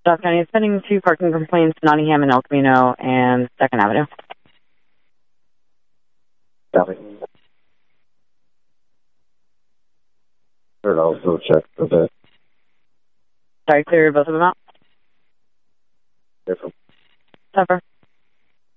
South County is sending 2 parking complaints, Nottingham and El Camino and 2nd Avenue. Copy. Sure, I'll go check for that. Sorry, clear both of them out? Different. Cover.